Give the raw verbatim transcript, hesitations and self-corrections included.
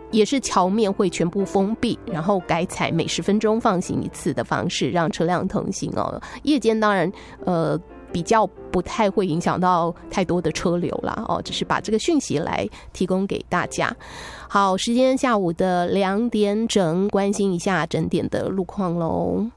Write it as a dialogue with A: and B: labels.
A: 也是桥面会全部封闭，然后改采每十分钟放行一次的方式让车辆通行哦。夜间当然呃比较不太会影响到太多的车流啦哦，只是把这个讯息来提供给大家。好，时间下午的两点整，关心一下整点的路况咯。